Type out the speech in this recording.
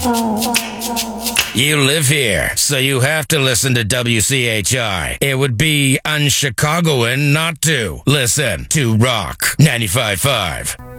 You live here, so you have to listen to WCHI. It would be un-Chicagoan not to. Listen to Rock 95.5.